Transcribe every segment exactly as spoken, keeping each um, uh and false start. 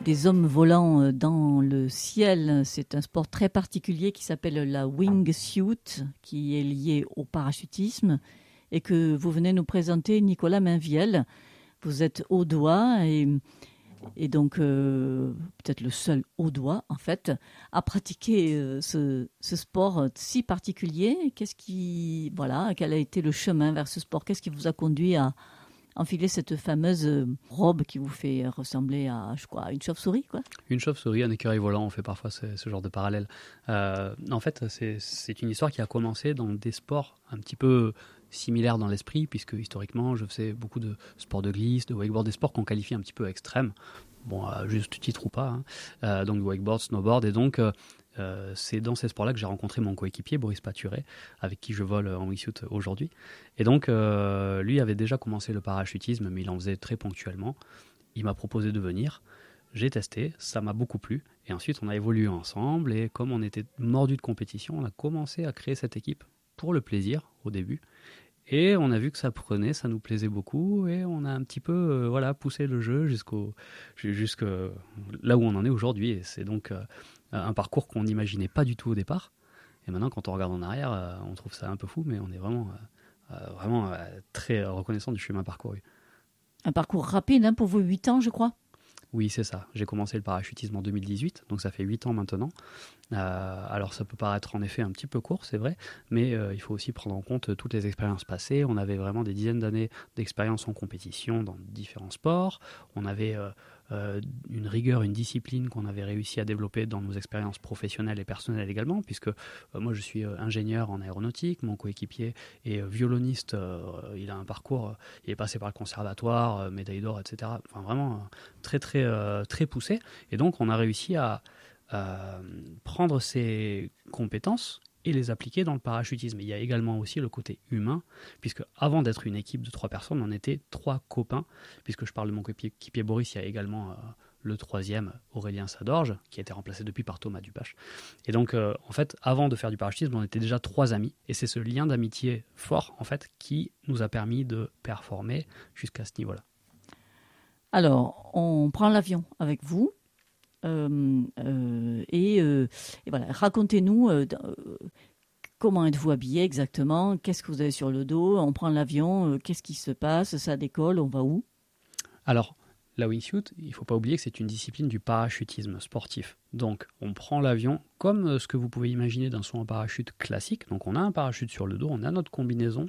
des hommes volants dans le ciel. C'est un sport très particulier qui s'appelle la wingsuit, qui est lié au parachutisme et que vous venez nous présenter, Nicolas Mainviel. Vous êtes audois et, et donc euh, peut-être le seul audois en fait à pratiquer euh, ce, ce sport si particulier. Qu'est-ce qui, voilà, quel a été le chemin vers ce sport? Qu'est-ce qui vous a conduit à enfiler cette fameuse robe qui vous fait ressembler à, je crois, à une chauve-souris, quoi? Une chauve-souris, un écureuil volant, on fait parfois ce, ce genre de parallèle. Euh, en fait, c'est, c'est une histoire qui a commencé dans des sports un petit peu similaires dans l'esprit, puisque historiquement, je faisais beaucoup de sports de glisse, de wakeboard, des sports qu'on qualifie un petit peu extrêmes. Bon, euh, juste titre ou pas. Hein. Euh, donc wakeboard, snowboard, et donc... Euh, Euh, c'est dans ces sports-là que j'ai rencontré mon coéquipier, Boris Paturet, avec qui je vole en wingsuit aujourd'hui. Et donc, euh, lui avait déjà commencé le parachutisme, mais il en faisait très ponctuellement. Il m'a proposé de venir. J'ai testé, ça m'a beaucoup plu. Et ensuite, on a évolué ensemble. Et comme on était mordus de compétition, on a commencé à créer cette équipe pour le plaisir au début. Et on a vu que ça prenait, ça nous plaisait beaucoup. Et on a un petit peu euh, voilà, poussé le jeu jusqu'au, jusqu'à là où on en est aujourd'hui. Et c'est donc... Euh, un parcours qu'on n'imaginait pas du tout au départ. Et maintenant, quand on regarde en arrière, euh, on trouve ça un peu fou, mais on est vraiment, euh, euh, vraiment euh, très reconnaissant du chemin parcouru. Un parcours rapide hein, pour vos huit ans, je crois. Oui, c'est ça. J'ai commencé le parachutisme en deux mille dix-huit, donc ça fait huit ans maintenant. Euh, alors ça peut paraître en effet un petit peu court, c'est vrai, mais euh, il faut aussi prendre en compte toutes les expériences passées. On avait vraiment des dizaines d'années d'expérience en compétition dans différents sports. On avait euh, euh, une rigueur, une discipline qu'on avait réussi à développer dans nos expériences professionnelles et personnelles également, puisque euh, moi je suis euh, ingénieur en aéronautique, mon coéquipier est euh, violoniste, euh, il a un parcours, euh, il est passé par le conservatoire, euh, médaille d'or, et cetera. Enfin vraiment euh, très très euh, très poussé. Et donc on a réussi à Euh, prendre ces compétences et les appliquer dans le parachutisme. Il y a également aussi le côté humain, puisque avant d'être une équipe de trois personnes, on était trois copains, puisque je parle de mon coéquipier Boris, il y a également euh, le troisième, Aurélien Sadorge, qui a été remplacé depuis par Thomas Dupache. Et donc, euh, en fait, avant de faire du parachutisme, on était déjà trois amis, et c'est ce lien d'amitié fort, en fait, qui nous a permis de performer jusqu'à ce niveau-là. Alors, on prend l'avion avec vous. Euh, euh, et, euh, et voilà, racontez-nous euh, euh, comment êtes-vous habillé exactement, qu'est-ce que vous avez sur le dos, on prend l'avion, euh, qu'est-ce qui se passe, ça décolle, on va où? Alors, la wingsuit, il ne faut pas oublier que c'est une discipline du parachutisme sportif. Donc, on prend l'avion comme ce que vous pouvez imaginer d'un saut en parachute classique. Donc, on a un parachute sur le dos, on a notre combinaison,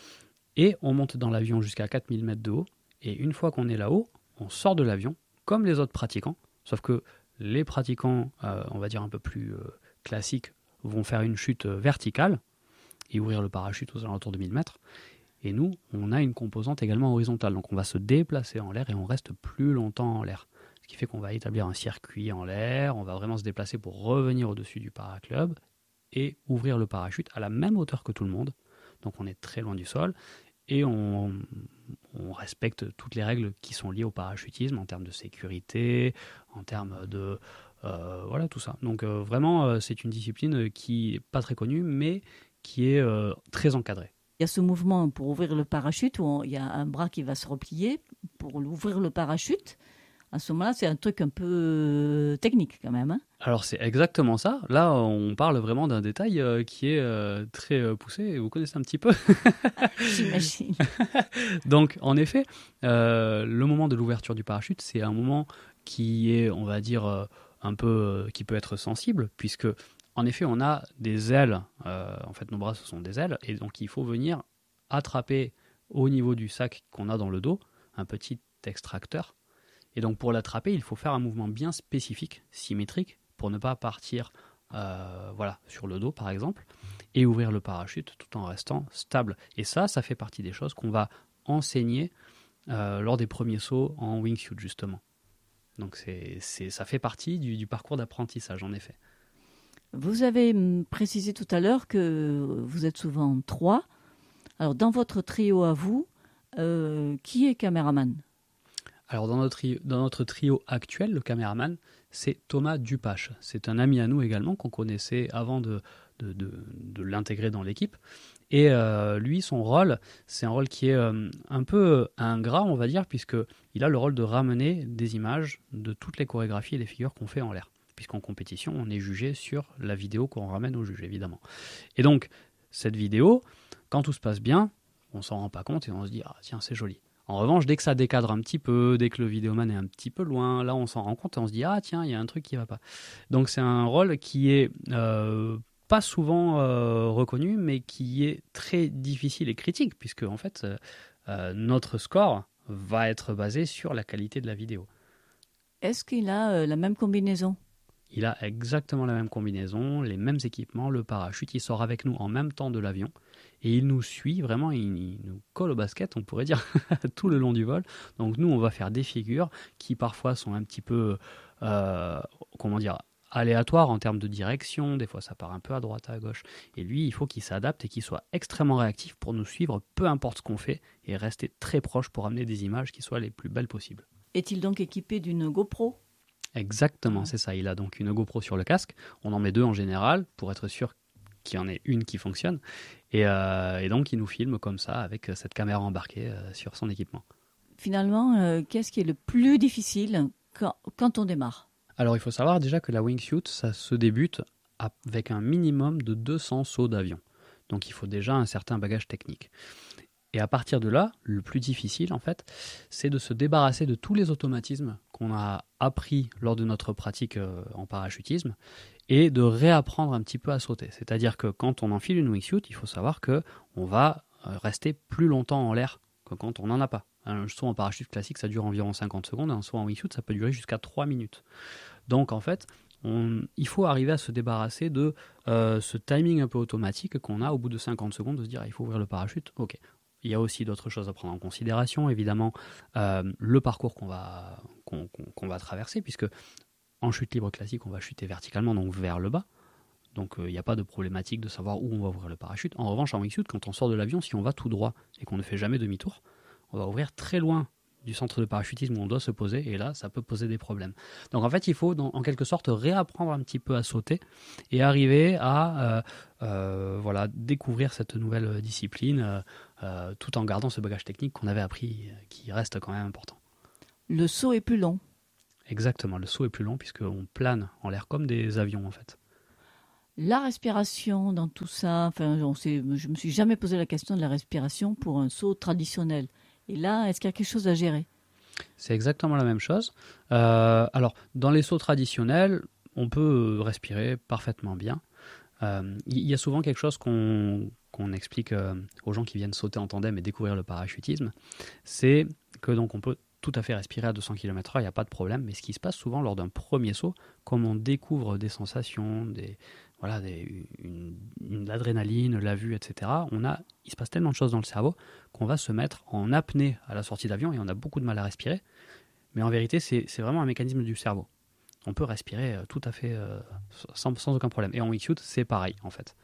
et on monte dans l'avion jusqu'à quatre mille mètres de haut. Et une fois qu'on est là-haut, on sort de l'avion, comme les autres pratiquants, sauf que les pratiquants, euh, on va dire un peu plus euh, classiques, vont faire une chute verticale et ouvrir le parachute aux alentours de mille mètres. Et nous, on a une composante également horizontale. Donc on va se déplacer en l'air et on reste plus longtemps en l'air. Ce qui fait qu'on va établir un circuit en l'air, on va vraiment se déplacer pour revenir au-dessus du paraclub et ouvrir le parachute à la même hauteur que tout le monde. Donc on est très loin du sol. Et on, on respecte toutes les règles qui sont liées au parachutisme en termes de sécurité, en termes de... Euh, voilà, tout ça. Donc euh, vraiment, euh, c'est une discipline qui n'est pas très connue, mais qui est euh, très encadrée. Il y a ce mouvement pour ouvrir le parachute, où on, il y a un bras qui va se replier pour ouvrir le parachute. À ce moment-là, c'est un truc un peu technique quand même. Hein. Alors c'est exactement ça. Là, on parle vraiment d'un détail euh, qui est euh, très euh, poussé. Vous connaissez un petit peu. J'imagine. Donc, en effet, euh, le moment de l'ouverture du parachute, c'est un moment qui est, on va dire, euh, un peu, euh, qui peut être sensible, puisque, en effet, on a des ailes. Euh, en fait, nos bras, ce sont des ailes, et donc il faut venir attraper au niveau du sac qu'on a dans le dos un petit extracteur. Et donc, pour l'attraper, il faut faire un mouvement bien spécifique, symétrique, pour ne pas partir euh, voilà, sur le dos, par exemple, et ouvrir le parachute tout en restant stable. Et ça, ça fait partie des choses qu'on va enseigner euh, lors des premiers sauts en wingsuit, justement. Donc, c'est, c'est, ça fait partie du, du parcours d'apprentissage, en effet. Vous avez précisé tout à l'heure que vous êtes souvent trois. Alors, dans votre trio à vous, euh, qui est caméraman ? Alors, dans notre, trio, dans notre trio actuel, le caméraman, c'est Thomas Dupache. C'est un ami à nous également qu'on connaissait avant de, de, de, de l'intégrer dans l'équipe. Et euh, lui, son rôle, c'est un rôle qui est euh, un peu ingrat, on va dire, puisqu'il a le rôle de ramener des images de toutes les chorégraphies et les figures qu'on fait en l'air. Puisqu'en compétition, on est jugé sur la vidéo qu'on ramène au juge, évidemment. Et donc, cette vidéo, quand tout se passe bien, on s'en rend pas compte et on se dit « Ah tiens, c'est joli ». En revanche, dès que ça décadre un petit peu, dès que le vidéoman est un petit peu loin, là on s'en rend compte et on se dit « Ah tiens, il y a un truc qui va pas ». Donc c'est un rôle qui est euh, pas souvent euh, reconnu, mais qui est très difficile et critique, puisque en fait, euh, notre score va être basé sur la qualité de la vidéo. Est-ce qu'il a euh, la même combinaison ? Il a exactement la même combinaison, les mêmes équipements, le parachute, il sort avec nous en même temps de l'avion et il nous suit vraiment, il, il nous colle au basket, on pourrait dire, tout le long du vol. Donc nous, on va faire des figures qui parfois sont un petit peu, euh, comment dire, aléatoires en termes de direction, des fois ça part un peu à droite, à gauche. Et lui, il faut qu'il s'adapte et qu'il soit extrêmement réactif pour nous suivre, peu importe ce qu'on fait, et rester très proche pour amener des images qui soient les plus belles possibles. Est-il donc équipé d'une GoPro ? Exactement, c'est ça. Il a donc une GoPro sur le casque. On en met deux en général pour être sûr qu'il y en ait une qui fonctionne. Et, euh, et donc, il nous filme comme ça avec cette caméra embarquée euh, sur son équipement. Finalement, euh, qu'est-ce qui est le plus difficile quand, quand on démarre ? Alors, il faut savoir déjà que la wingsuit, ça se débute avec un minimum de deux cents sauts d'avion. Donc, il faut déjà un certain bagage technique. Et à partir de là, le plus difficile, en fait, c'est de se débarrasser de tous les automatismes qu'on a appris lors de notre pratique euh, en parachutisme et de réapprendre un petit peu à sauter. C'est-à-dire que quand on enfile une wingsuit, il faut savoir qu'on va rester plus longtemps en l'air que quand on n'en a pas. Un saut en parachute classique, ça dure environ cinquante secondes. Un saut en wingsuit, ça peut durer jusqu'à trois minutes. Donc, en fait, on, il faut arriver à se débarrasser de euh, ce timing un peu automatique qu'on a au bout de cinquante secondes, de se dire ah, il faut ouvrir le parachute, ok. Il y a aussi d'autres choses à prendre en considération, évidemment, euh, le parcours qu'on va, qu'on, qu'on, qu'on va traverser, puisque en chute libre classique, on va chuter verticalement, donc vers le bas. Donc il euh, n'y a pas de problématique de savoir où on va ouvrir le parachute. En revanche, en wingsuit, quand on sort de l'avion, si on va tout droit et qu'on ne fait jamais demi-tour, on va ouvrir très loin du centre de parachutisme où on doit se poser, et là, ça peut poser des problèmes. Donc en fait, il faut dans, en quelque sorte réapprendre un petit peu à sauter et arriver à euh, euh, voilà, découvrir cette nouvelle discipline euh, euh, tout en gardant ce bagage technique qu'on avait appris, qui reste quand même important. Le saut est plus long. Exactement, le saut est plus long puisqu'on plane en l'air comme des avions en fait. La respiration dans tout ça, enfin, on sait, je ne me suis jamais posé la question de la respiration pour un saut traditionnel. Et là, est-ce qu'il y a quelque chose à gérer ? C'est exactement la même chose. Euh, alors, dans les sauts traditionnels, on peut respirer parfaitement bien. Il euh, y a souvent quelque chose qu'on, qu'on explique euh, aux gens qui viennent sauter en tandem et découvrir le parachutisme, c'est que donc on peut tout à fait respirer à deux cents kilomètres heure, il n'y a pas de problème, mais ce qui se passe souvent lors d'un premier saut, comme on découvre des sensations, des, voilà, des, une, une, l'adrénaline, la vue, et cetera, on a, il se passe tellement de choses dans le cerveau qu'on va se mettre en apnée à la sortie d'avion et on a beaucoup de mal à respirer, mais en vérité, c'est, c'est vraiment un mécanisme du cerveau. On peut respirer tout à fait euh, sans, sans aucun problème. Et en wingsuit, c'est pareil, en fait.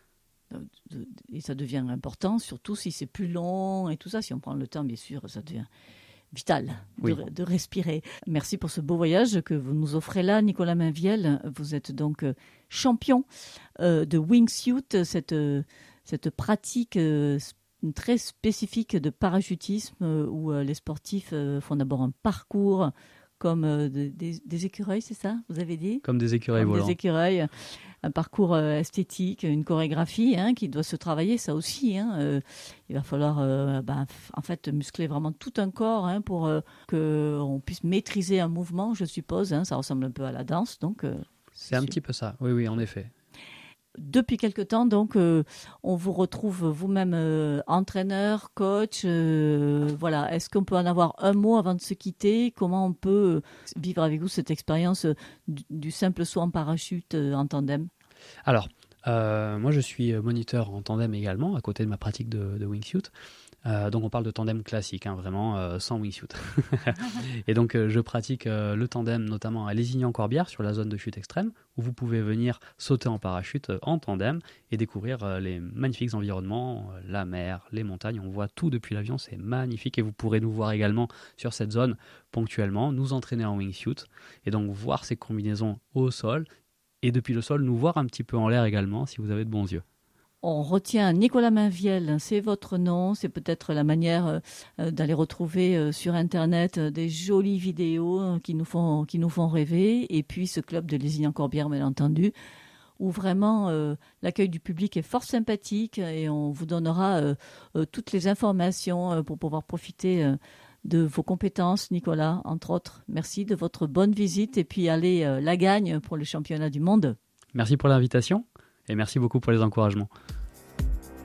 Et ça devient important, surtout si c'est plus long et tout ça. Si on prend le temps, bien sûr, ça devient vital oui. de, de respirer. Merci pour ce beau voyage que vous nous offrez là, Nicolas Mainvielle. Vous êtes donc champion euh, de wingsuit, cette, cette pratique euh, très spécifique de parachutisme euh, où euh, les sportifs euh, font d'abord un parcours comme euh, des, des écureuils, c'est ça, vous avez dit ? Comme des écureuils comme volants. Des écureuils, un parcours euh, esthétique, une chorégraphie hein, qui doit se travailler, ça aussi. Hein, euh, il va falloir euh, bah, en fait, muscler vraiment tout un corps hein, pour euh, qu'on puisse maîtriser un mouvement, je suppose. Hein, ça ressemble un peu à la danse. Donc, euh, c'est un petit peu ça, oui, oui, en effet. Depuis quelque temps, donc, euh, on vous retrouve vous-même euh, entraîneur, coach. Euh, voilà. Est-ce qu'on peut en avoir un mot avant de se quitter ? Comment on peut vivre avec vous cette expérience du, du simple saut en parachute euh, en tandem ? Alors, euh, moi, je suis moniteur en tandem également, à côté de ma pratique de, de wingsuit. Euh, donc on parle de tandem classique, hein, vraiment euh, sans wingsuit. Et donc euh, je pratique euh, le tandem notamment à Lézignan-Corbière sur la zone de chute extrême où vous pouvez venir sauter en parachute euh, en tandem et découvrir euh, les magnifiques environnements, euh, la mer, les montagnes, on voit tout depuis l'avion, c'est magnifique et vous pourrez nous voir également sur cette zone ponctuellement, nous entraîner en wingsuit et donc voir ces combinaisons au sol et depuis le sol nous voir un petit peu en l'air également si vous avez de bons yeux. On retient Nicolas Mainviel, c'est votre nom, c'est peut-être la manière euh, d'aller retrouver euh, sur Internet euh, des jolies vidéos euh, qui nous font, qui nous font rêver. Et puis ce club de Lézignan-Corbière, bien entendu, où vraiment euh, l'accueil du public est fort sympathique et on vous donnera euh, euh, toutes les informations euh, pour pouvoir profiter euh, de vos compétences, Nicolas, entre autres. Merci de votre bonne visite et puis allez euh, la gagne pour le championnat du monde. Merci pour l'invitation et merci beaucoup pour les encouragements.